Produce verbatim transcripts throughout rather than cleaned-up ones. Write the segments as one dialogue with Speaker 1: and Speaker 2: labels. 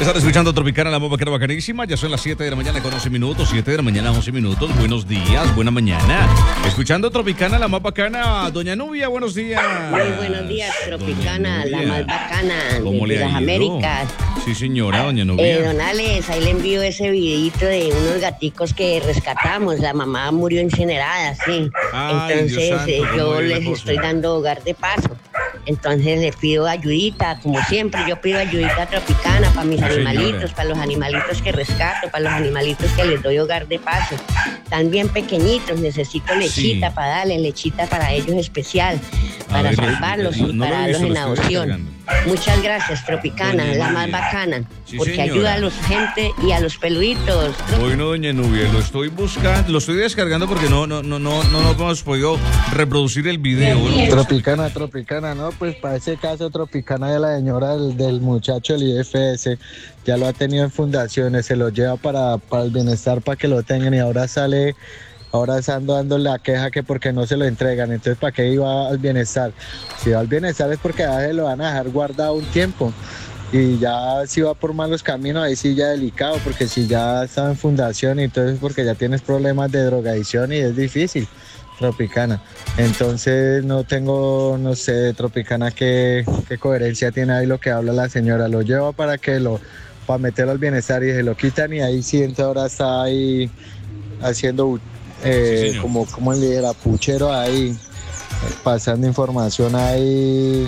Speaker 1: Están escuchando Tropicana, la mopa que era bacanísima. Ya son las siete de la mañana con once minutos. siete de la mañana, once minutos. Buenos días, buena mañana. Escuchando Tropicana, la más bacana. Doña Nubia, buenos días.
Speaker 2: Muy buenos días, Tropicana, la más bacana
Speaker 1: ¿Cómo
Speaker 2: de
Speaker 1: le ha
Speaker 2: las
Speaker 1: ido?
Speaker 2: Américas.
Speaker 1: Sí, señora, doña Nubia.
Speaker 2: Eh, don Alex, ahí le envío ese videito de unos gaticos que rescatamos. La mamá murió incinerada, sí.
Speaker 1: Ay,
Speaker 2: Entonces
Speaker 1: Dios santo,
Speaker 2: eh,
Speaker 1: ¿cómo
Speaker 2: yo
Speaker 1: es la
Speaker 2: les
Speaker 1: cosa?
Speaker 2: estoy dando hogar de paso. Entonces le pido ayudita, como siempre, yo pido ayudita Tropicana para mis
Speaker 1: Sí,
Speaker 2: animalitos,
Speaker 1: señora.
Speaker 2: para los animalitos que rescato, para los animalitos que les doy hogar de paso. Están bien pequeñitos, necesito lechita
Speaker 1: Sí.
Speaker 2: para darles, lechita para ellos especial,
Speaker 1: A
Speaker 2: para
Speaker 1: ver,
Speaker 2: salvarlos
Speaker 1: no-
Speaker 2: y
Speaker 1: no lo he
Speaker 2: para
Speaker 1: visto,
Speaker 2: darlos en
Speaker 1: lo estoy
Speaker 2: adopción.
Speaker 1: descargando.
Speaker 2: Muchas gracias, Tropicana,
Speaker 1: Doña
Speaker 2: la más
Speaker 1: Nubia.
Speaker 2: bacana,
Speaker 1: Sí,
Speaker 2: porque
Speaker 1: señora.
Speaker 2: ayuda a los gente y a los peluditos.
Speaker 1: Bueno, doña Nubia, lo estoy buscando, lo estoy descargando porque no, no, no, no, no, no hemos podido reproducir el video. Bueno,
Speaker 3: Tropicana, Tropicana, no, pues para ese caso Tropicana de la señora del, del muchacho del I F S, ya lo ha tenido en fundaciones, se lo lleva para, para el bienestar, para que lo tengan y ahora sale, ahora ando dando la queja que porque no se lo entregan, entonces ¿para qué iba al bienestar? Si va al bienestar es porque ya se lo van a dejar guardado un tiempo. Y ya si va por malos caminos, ahí sí ya delicado, porque si ya está en fundación, entonces porque ya tienes problemas de drogadicción y es difícil, Tropicana. Entonces no tengo, no sé, Tropicana, qué, qué coherencia tiene ahí lo que habla la señora. Lo lleva para que lo, para meterlo al bienestar y se lo quitan y ahí sí, entonces ahora está ahí haciendo, eh,
Speaker 1: Sí, señor.
Speaker 3: como, como el lidera puchero ahí, pasando información ahí,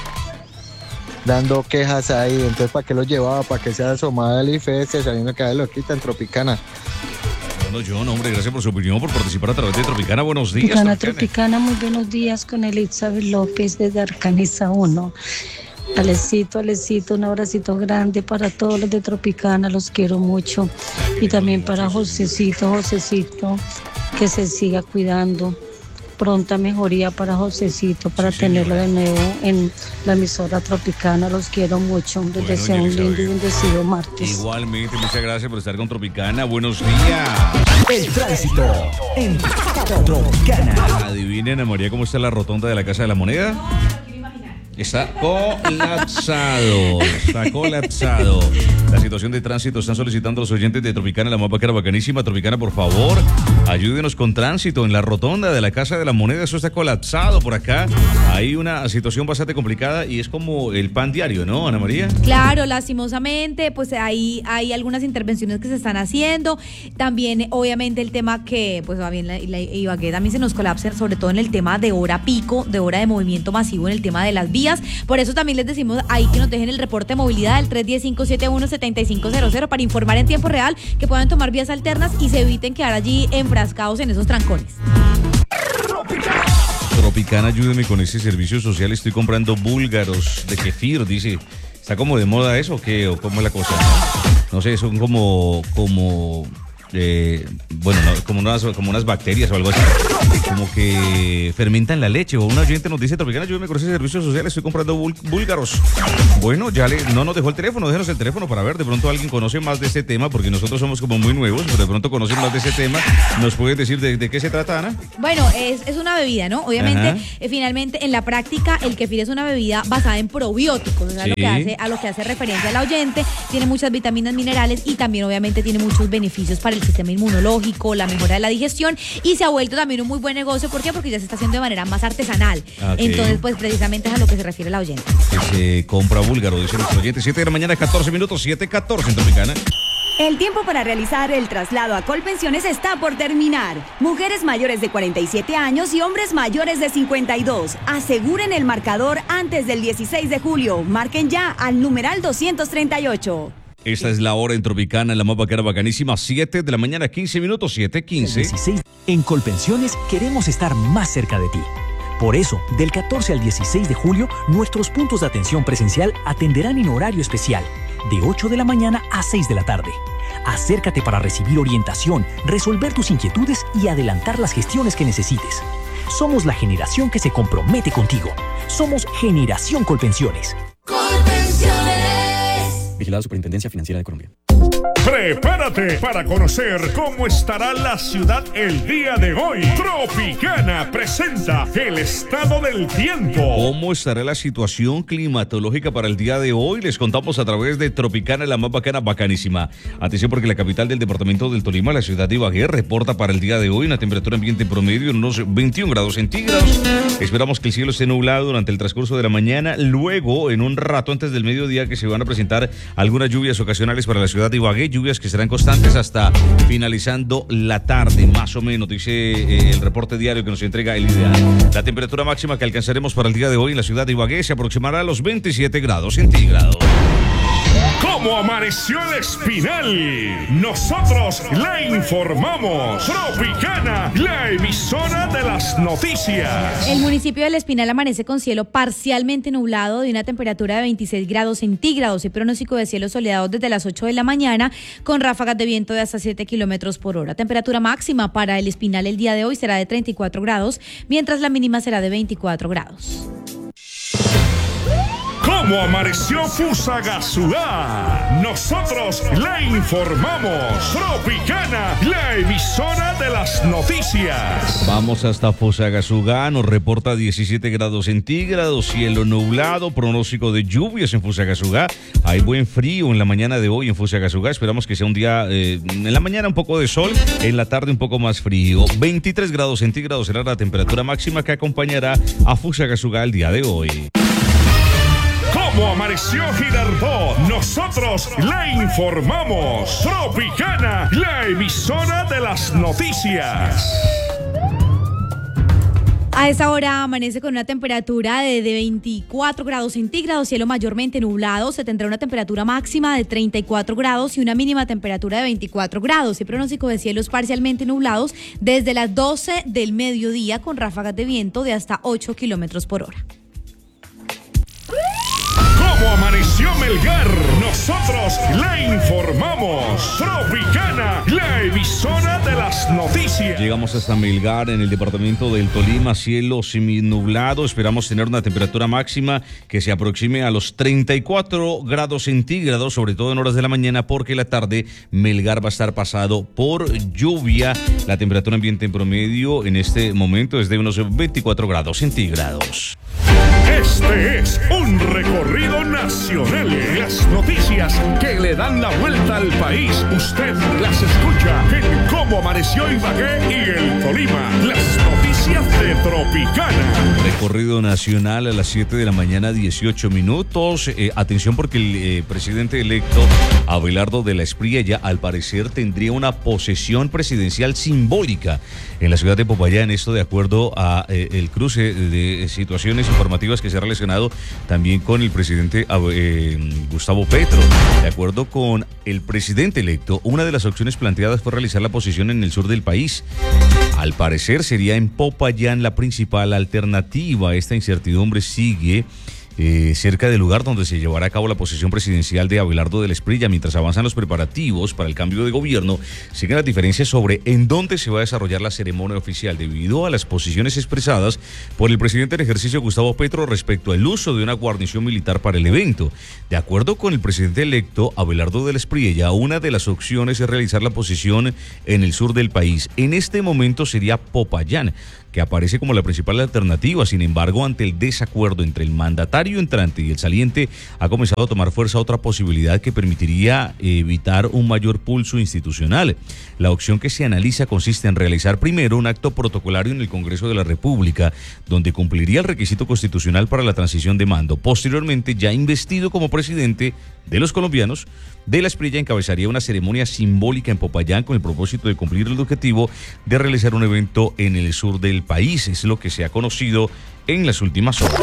Speaker 3: dando quejas ahí, entonces ¿para qué lo llevaba? ¿Para que sea asomada el I F S sabiendo que a él lo quitan, Tropicana?
Speaker 1: bueno, yo, no, hombre, gracias por su opinión, por participar a través de Tropicana. Buenos días,
Speaker 4: Tropicana,
Speaker 1: Tropicana.
Speaker 4: Tropicana, muy buenos días con Elizabeth López desde Arcaniza uno. Alecito, Alecito, un abracito grande para todos los de Tropicana, los quiero mucho. Y también para Josecito, Josecito, que se siga cuidando. Pronta mejoría para Josecito, para
Speaker 1: Sí,
Speaker 4: tenerlo
Speaker 1: señora.
Speaker 4: de nuevo en la emisora Tropicana. Los quiero mucho. Les
Speaker 1: Bueno,
Speaker 4: deseo un
Speaker 1: Elizabeth.
Speaker 4: lindo y bendecido martes.
Speaker 1: Igualmente, muchas gracias por estar con Tropicana. Buenos días.
Speaker 5: El tránsito en Tropicana.
Speaker 1: Adivinen, Ana María, cómo está la rotonda de la Casa de la Moneda. Está colapsado, está colapsado. La situación de tránsito están solicitando los oyentes de Tropicana, la más bacana, bacanísima. Tropicana, por favor, ayúdenos con tránsito en la rotonda de la Casa de la Moneda. Eso está colapsado por acá. Hay una situación bastante complicada y es como el pan diario, ¿no, Ana María?
Speaker 6: Claro, lastimosamente, pues hay, hay algunas intervenciones que se están haciendo. También, obviamente, el tema que, pues va bien, la, la Ibagué también se nos colapsa, sobre todo en el tema de hora pico, de hora de movimiento masivo en el tema de las vías. Por eso también les decimos ahí que nos dejen el reporte de movilidad del tres uno cero, cinco siete uno, siete cinco cero cero para informar en tiempo real que puedan tomar vías alternas y se eviten quedar allí enfrascados en esos trancones.
Speaker 1: Tropicana, ayúdeme con ese servicio social. Estoy comprando búlgaros de kefir, dice. ¿Está como de moda eso o qué? ¿O cómo es la cosa? No sé, son como, como, eh, bueno, no, como, unas, como unas bacterias o algo así. Como que fermentan la leche. O un oyente nos dice, Tropicana, ayúdeme con ese servicio social. Estoy comprando bul- búlgaros. Bueno, ya le, no nos dejó el teléfono. Déjenos el teléfono para ver. De pronto alguien conoce más de este tema, porque nosotros somos como muy nuevos, pero de pronto conocen más de ese tema. ¿Nos puedes decir de, de qué se trata, Ana?
Speaker 6: Bueno, es, es una bebida, ¿no? Obviamente,
Speaker 1: Ajá.
Speaker 6: eh, finalmente, en la práctica, el kefir es una bebida basada en probióticos, o sea,
Speaker 1: Sí.
Speaker 6: lo que hace, a lo que hace referencia al oyente. Tiene muchas vitaminas, minerales y también, obviamente, tiene muchos beneficios para el sistema inmunológico, la mejora de la digestión y se ha vuelto también un muy buen negocio. ¿Por qué? Porque ya se está haciendo de manera más artesanal.
Speaker 1: Ok.
Speaker 6: Entonces, pues, precisamente es a lo que se refiere la oyente.
Speaker 1: Que se compra búlgaro, dice nuestro oyente. siete de la mañana, catorce minutos, siete catorce en Tropicana.
Speaker 7: El tiempo para realizar el traslado a Colpensiones está por terminar. Mujeres mayores de cuarenta y siete años y hombres mayores de cincuenta y dos. Aseguren el marcador antes del dieciséis de julio. Marquen ya al numeral doscientos treinta y ocho.
Speaker 1: Esta es la hora en Tropicana, en la más bacana, bacanísima. siete de la mañana, quince minutos, siete quince.
Speaker 5: dieciséis. En Colpensiones queremos estar más cerca de ti. Por eso, del catorce al dieciséis de julio, nuestros puntos de atención presencial atenderán en horario especial, de ocho de la mañana a seis de la tarde. Acércate para recibir orientación, resolver tus inquietudes y adelantar las gestiones que necesites. Somos la generación que se compromete contigo. Somos Generación Colpensiones.
Speaker 8: Colpensiones.
Speaker 5: Vigilada Superintendencia Financiera de Colombia.
Speaker 8: Prepárate para conocer cómo estará la ciudad el día de hoy. Tropicana presenta el estado del tiempo.
Speaker 1: ¿Cómo estará la situación climatológica para el día de hoy? Les contamos a través de Tropicana, la más bacana, bacanísima. Atención porque la capital del departamento del Tolima, la ciudad de Ibagué, reporta para el día de hoy una temperatura ambiente promedio en unos veintiún grados centígrados. Esperamos que el cielo esté nublado durante el transcurso de la mañana. Luego, en un rato antes del mediodía, que se van a presentar algunas lluvias ocasionales para la ciudad de Ibagué. Lluvias que serán constantes hasta finalizando la tarde, más o menos, dice eh, el reporte diario que nos entrega el Ideal. La temperatura máxima que alcanzaremos para el día de hoy en la ciudad de Ibagué se aproximará a los veintisiete grados centígrados.
Speaker 8: ¿Cómo amaneció el Espinal? Nosotros la informamos. Tropicana, la emisora de las noticias.
Speaker 6: El municipio del Espinal amanece con cielo parcialmente nublado de una temperatura de veintiséis grados centígrados y pronóstico de cielo soleado desde las ocho de la mañana con ráfagas de viento de hasta siete kilómetros por hora. Temperatura máxima para el Espinal el día de hoy será de treinta y cuatro grados, mientras la mínima será de veinticuatro grados.
Speaker 8: ¿Cómo amaneció Fusagasugá? Nosotros la informamos. Tropicana, la emisora de las noticias.
Speaker 1: Vamos hasta Fusagasugá, nos reporta diecisiete grados centígrados, cielo nublado, pronóstico de lluvias en Fusagasugá. Hay buen frío en la mañana de hoy en Fusagasugá. Esperamos que sea un día, eh, en la mañana un poco de sol, en la tarde un poco más frío. veintitrés grados centígrados será la temperatura máxima que acompañará a Fusagasugá el día de hoy.
Speaker 8: ¿Cómo amaneció Girardot? Nosotros la informamos. Tropicana, la emisora de las noticias.
Speaker 6: A esa hora amanece con una temperatura de, de veinticuatro grados centígrados, cielo mayormente nublado. Se tendrá una temperatura máxima de treinta y cuatro grados y una mínima temperatura de veinticuatro grados. Y pronóstico de cielos parcialmente nublados desde las doce del mediodía con ráfagas de viento de hasta ocho kilómetros por hora.
Speaker 8: ¿Cómo amaneció Melgar? Nosotros la informamos. Tropicana, la emisora de las noticias.
Speaker 1: Llegamos hasta Melgar, en el departamento del Tolima, cielo seminublado. Esperamos tener una temperatura máxima que se aproxime a los treinta y cuatro grados centígrados, sobre todo en horas de la mañana, porque la tarde Melgar va a estar pasado por lluvia. La temperatura ambiente en promedio en este momento es de unos veinticuatro grados centígrados.
Speaker 8: Este es un recorrido nacional. Las noticias que le dan la vuelta al país. Usted las escucha en Cómo Amaneció Ibagué y el Tolima. Las noticias de Tropicana.
Speaker 1: Recorrido nacional a las siete de la mañana, dieciocho minutos. Eh, atención porque el eh, presidente electo Abelardo de la Espriella al parecer tendría una posesión presidencial simbólica en la ciudad de Popayán. Esto de acuerdo a eh, el cruce de situaciones informativas que se ha relacionado también con el presidente eh, Gustavo Petro. De acuerdo con el presidente electo, una de las opciones planteadas fue realizar la posesión en el sur del país. Al parecer sería en Popayán la principal alternativa. Esta incertidumbre sigue Eh, cerca del lugar donde se llevará a cabo la posesión presidencial de Abelardo de la Espriella. Mientras avanzan los preparativos para el cambio de gobierno, siguen las diferencias sobre en dónde se va a desarrollar la ceremonia oficial, debido a las posiciones expresadas por el presidente en ejercicio Gustavo Petro respecto al uso de una guarnición militar para el evento. De acuerdo con el presidente electo Abelardo de la Espriella, una de las opciones es realizar la posesión en el sur del país. En este momento sería Popayán, que aparece como la principal alternativa. Sin embargo, ante el desacuerdo entre el mandatario entrante y el saliente, ha comenzado a tomar fuerza otra posibilidad que permitiría evitar un mayor pulso institucional. La opción que se analiza consiste en realizar primero un acto protocolario en el Congreso de la República, donde cumpliría el requisito constitucional para la transición de mando. Posteriormente, ya investido como presidente de los colombianos, de la Espriella encabezaría una ceremonia simbólica en Popayán con el propósito de cumplir el objetivo de realizar un evento en el sur del país. Es lo que se ha conocido en las últimas horas.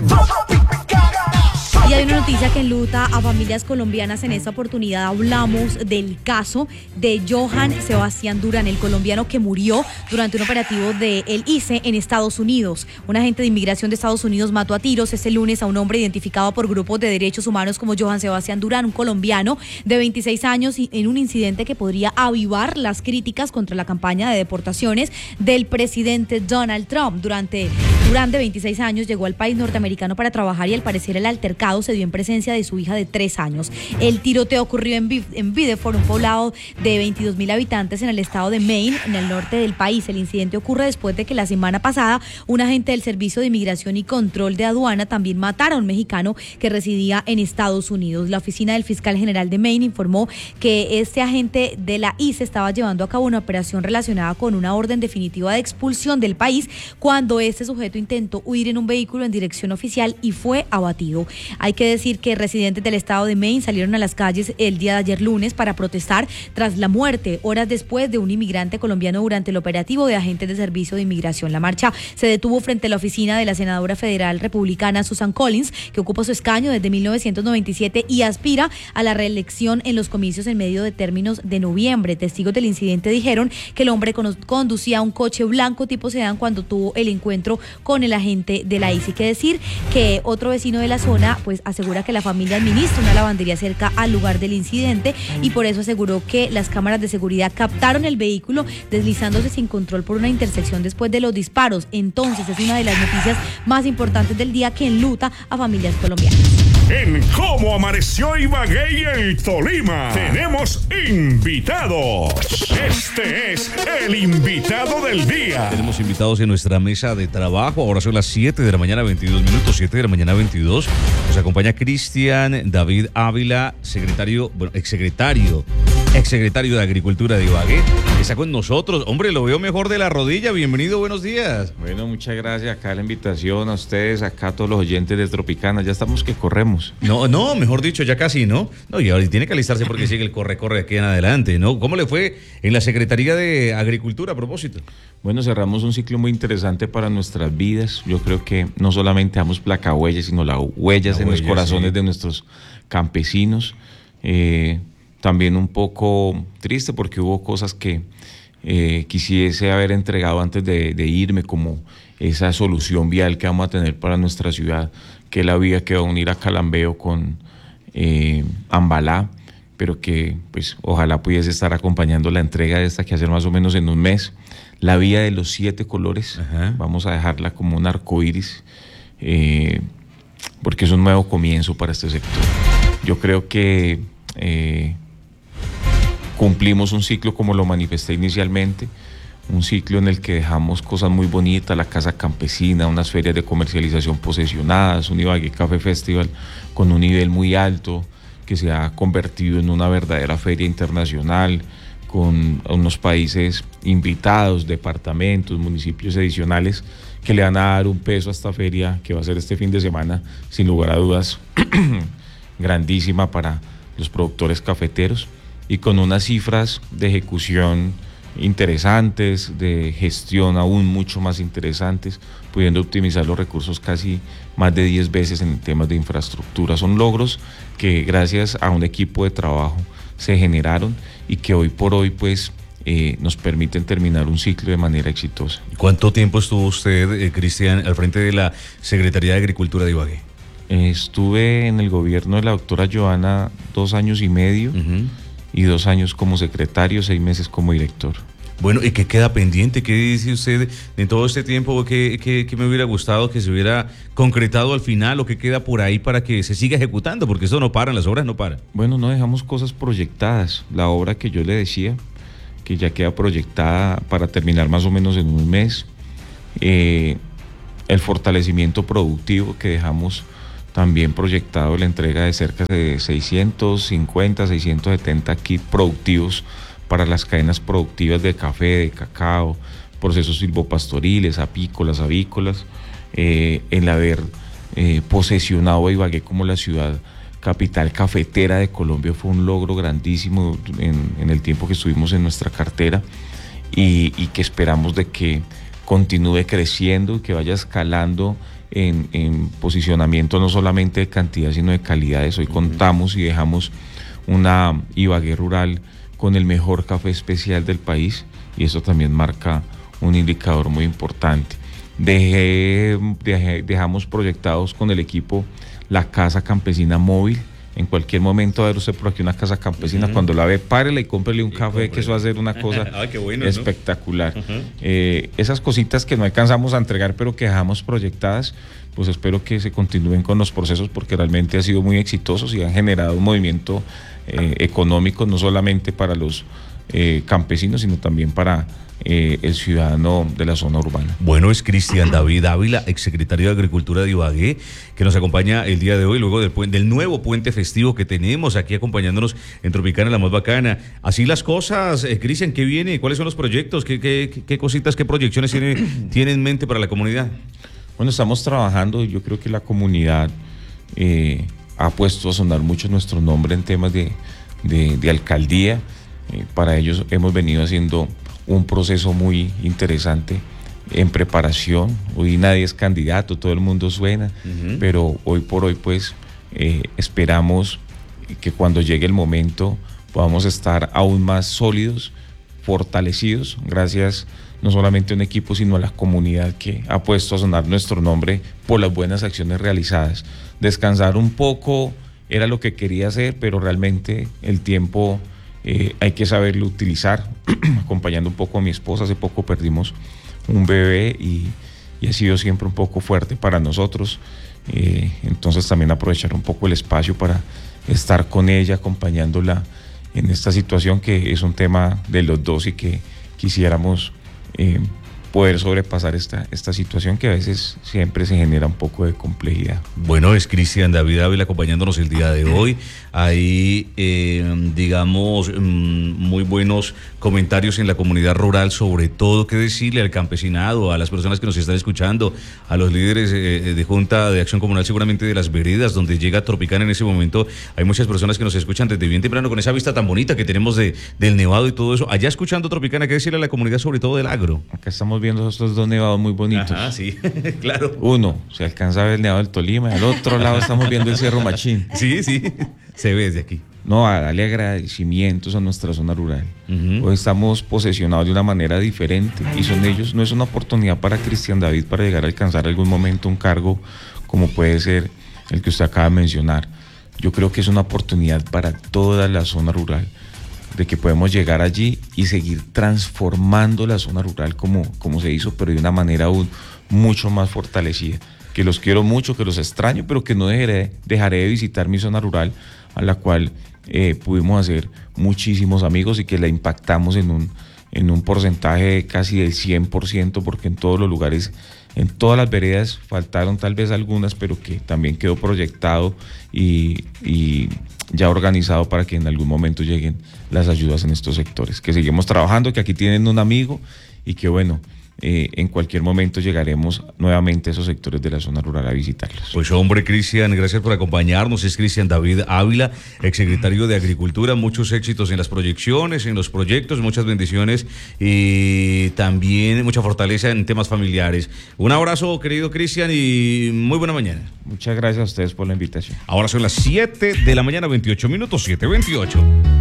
Speaker 6: Y hay una noticia que enluta a familias colombianas. En esta oportunidad hablamos del caso de Johan Sebastián Durán, el colombiano que murió durante un operativo del I C E en Estados Unidos. Un agente de inmigración de Estados Unidos mató a tiros este lunes a un hombre identificado por grupos de derechos humanos como Johan Sebastián Durán, un colombiano de veintiséis años, en un incidente que podría avivar las críticas contra la campaña de deportaciones del presidente Donald Trump. Durante, Durán, de veintiséis años, llegó al país norteamericano para trabajar y al parecer el altercado atentado se dio en presencia de su hija de tres años. El tiroteo ocurrió en, Bi- en Biddeford, un poblado de veintidós mil habitantes en el estado de Maine, en el norte del país. El incidente ocurre después de que la semana pasada un agente del Servicio de Inmigración y Control de Aduana también matara a un mexicano que residía en Estados Unidos. La oficina del fiscal general de Maine informó que este agente de la I C E estaba llevando a cabo una operación relacionada con una orden definitiva de expulsión del país cuando este sujeto intentó huir en un vehículo en dirección oficial y fue abatido. Hay que decir que residentes del estado de Maine salieron a las calles el día de ayer lunes para protestar tras la muerte, horas después, de un inmigrante colombiano durante el operativo de agentes de Servicio de Inmigración. La marcha se detuvo frente a la oficina de la senadora federal republicana Susan Collins, que ocupa su escaño desde mil novecientos noventa y siete y aspira a la reelección en los comicios en medio de términos de noviembre. Testigos del incidente dijeron que el hombre conducía un coche blanco tipo sedán cuando tuvo el encuentro con el agente de la I C E. Hay que decir que otro vecino de la zona pues asegura que la familia administra una lavandería cerca al lugar del incidente y por eso aseguró que las cámaras de seguridad captaron el vehículo deslizándose sin control por una intersección después de los disparos. Entonces es una de las noticias más importantes del día que enluta a familias colombianas.
Speaker 8: En Cómo Amaneció Ibagué y el Tolima tenemos invitados. Este es el invitado del día.
Speaker 1: Tenemos invitados en nuestra mesa de trabajo. Ahora son las siete de la mañana, veintidós minutos, siete de la mañana, veintidós. Nos acompaña Cristian David Ávila, secretario, bueno, exsecretario, exsecretario de Agricultura de Ibagué, que está con nosotros. Hombre, lo veo mejor de la rodilla. Bienvenido, buenos días.
Speaker 9: Bueno, muchas gracias acá la invitación, a ustedes, acá a todos los oyentes de Tropicana. Ya estamos que corremos.
Speaker 1: No, no, mejor dicho, ya casi, ¿no? No, y ahora tiene que alistarse porque sigue el corre-corre aquí en adelante, ¿no? ¿Cómo le fue en la Secretaría de Agricultura a propósito?
Speaker 9: Bueno, cerramos un ciclo muy interesante para nuestras vidas. Yo creo que no solamente damos placahuellas, sino las huellas la en huella, los corazones sí. de nuestros campesinos. Eh, también un poco triste porque hubo cosas que eh, quisiese haber entregado antes de, de irme, como esa solución vial que vamos a tener para nuestra ciudad, que es la vía que va a unir a Calambeo con eh, Ambalá, pero que pues ojalá pudiese estar acompañando la entrega de esta que hacer más o menos en un mes. La vía de los siete colores, ajá, vamos a dejarla como un arcoíris, eh, porque es un nuevo comienzo para este sector. Yo creo que eh, cumplimos un ciclo como lo manifesté inicialmente, un ciclo en el que dejamos cosas muy bonitas, la Casa Campesina, unas ferias de comercialización posesionadas, un Ibagué Café Festival con un nivel muy alto que se ha convertido en una verdadera feria internacional, con unos países invitados, departamentos, municipios adicionales que le van a dar un peso a esta feria que va a ser este fin de semana, sin lugar a dudas, grandísima para los productores cafeteros y con unas cifras de ejecución interesantes, de gestión aún mucho más interesantes, pudiendo optimizar los recursos casi más de diez veces en temas de infraestructura. Son logros que gracias a un equipo de trabajo se generaron y que hoy por hoy pues eh, nos permiten terminar un ciclo de manera exitosa.
Speaker 1: ¿Cuánto tiempo estuvo usted, eh, Cristian, al frente de la Secretaría de Agricultura de Ibagué?
Speaker 9: Eh, estuve en el gobierno de la doctora Joana dos años y medio, uh-huh, y dos años como secretario, seis meses como director.
Speaker 1: Bueno, ¿y qué queda pendiente? ¿Qué dice usted en todo este tiempo que, que, que me hubiera gustado que se hubiera concretado al final o que queda por ahí para que se siga ejecutando? Porque eso no para, las obras no paran.
Speaker 9: Bueno, no dejamos cosas proyectadas. La obra que yo le decía, que ya queda proyectada para terminar más o menos en un mes. Eh, el fortalecimiento productivo que dejamos también proyectado, la entrega de cerca de seiscientos cincuenta, seiscientos setenta kits productivos para las cadenas productivas de café, de cacao, procesos silvopastoriles, apícolas, avícolas, eh, el haber eh, posesionado a Ibagué como la ciudad capital cafetera de Colombia fue un logro grandísimo en, en el tiempo que estuvimos en nuestra cartera y, y que esperamos de que continúe creciendo y que vaya escalando En, en posicionamiento no solamente de cantidad sino de calidades. Hoy contamos y dejamos una Ibagué rural con el mejor café especial del país y eso también marca un indicador muy importante. Dejé, dejé, dejamos proyectados con el equipo la Casa Campesina Móvil En cualquier momento va a ver usted por aquí una casa campesina, uh-huh. cuando la ve, párela y cómprele un y café, que eso va a ser una cosa
Speaker 1: Ay, qué bueno,
Speaker 9: espectacular.
Speaker 1: ¿no? Uh-huh.
Speaker 9: Eh, esas cositas que no alcanzamos a entregar, pero que dejamos proyectadas, pues espero que se continúen con los procesos, porque realmente han sido muy exitosos y han generado un movimiento eh, económico, no solamente para los eh, campesinos, sino también para Eh, el ciudadano de la zona urbana.
Speaker 1: Bueno, es Cristian David Ávila, exsecretario de Agricultura de Ibagué, que nos acompaña el día de hoy, luego del, puente, del nuevo puente festivo que tenemos aquí acompañándonos en Tropicana, la más bacana. Así las cosas, eh, Cristian, ¿qué viene? ¿Cuáles son los proyectos? ¿Qué, qué, qué cositas, qué proyecciones tiene, tiene en mente para la comunidad?
Speaker 9: Bueno, estamos trabajando, yo creo que la comunidad eh, ha puesto a sonar mucho nuestro nombre en temas de, de, de alcaldía. Eh, para ellos hemos venido haciendo un proceso muy interesante en preparación. Hoy nadie es candidato, todo el mundo suena, uh-huh. pero hoy por hoy pues eh, esperamos que cuando llegue el momento podamos estar aún más sólidos, fortalecidos, gracias no solamente a un equipo, sino a la comunidad que ha puesto a sonar nuestro nombre por las buenas acciones realizadas. Descansar un poco era lo que quería hacer, pero realmente el tiempo Eh, hay que saberlo utilizar, acompañando un poco a mi esposa. Hace poco perdimos un bebé y, y ha sido siempre un poco fuerte para nosotros, eh, entonces también aprovechar un poco el espacio para estar con ella, acompañándola en esta situación que es un tema de los dos y que quisiéramos eh, poder sobrepasar esta, esta situación que a veces siempre se genera un poco de complejidad.
Speaker 1: Bueno, es Cristian David Ávila acompañándonos el día de hoy. Hay, eh, digamos, muy buenos comentarios en la comunidad rural, sobre todo qué decirle al campesinado, a las personas que nos están escuchando, a los líderes eh, de Junta de Acción Comunal, seguramente de las veredas donde llega Tropicana en ese momento. Hay muchas personas que nos escuchan desde bien temprano con esa vista tan bonita que tenemos de, del nevado y todo eso. Allá escuchando Tropicana, ¿qué decirle a la comunidad, sobre todo del agro?
Speaker 9: Acá estamos viendo estos dos nevados muy bonitos.
Speaker 1: Ajá, sí, claro.
Speaker 9: Uno, se alcanza a ver el nevado del Tolima, y al otro lado estamos viendo el Cerro Machín.
Speaker 1: Sí, sí, se ve desde aquí.
Speaker 9: No, a darle agradecimientos a nuestra zona rural. Uh-huh. Hoy estamos posesionados de una manera diferente y son ellos, no es una oportunidad para Cristian David para llegar a alcanzar algún momento un cargo como puede ser el que usted acaba de mencionar. Yo creo que es una oportunidad para toda la zona rural, de que podemos llegar allí y seguir transformando la zona rural como, como se hizo, pero de una manera aún mucho más fortalecida. Que los quiero mucho, que los extraño, pero que no dejaré, dejaré de visitar mi zona rural, a la cual eh, pudimos hacer muchísimos amigos y que la impactamos en un, en un porcentaje casi del cien por ciento, porque en todos los lugares, en todas las veredas, faltaron tal vez algunas, pero que también quedó proyectado y, y ya organizado para que en algún momento lleguen las ayudas en estos sectores. Que seguimos trabajando, que aquí tienen un amigo y que bueno, Eh, en cualquier momento llegaremos nuevamente a esos sectores de la zona rural a visitarlos.
Speaker 1: Pues hombre, Cristian, gracias por acompañarnos. Es Cristian David Ávila, exsecretario de Agricultura. Muchos éxitos en las proyecciones, en los proyectos, muchas bendiciones y también mucha fortaleza en temas familiares. Un abrazo, querido Cristian, y muy buena mañana.
Speaker 9: Muchas gracias a ustedes por la invitación.
Speaker 1: Ahora son las siete de la mañana, veintiocho minutos, siete veintiocho.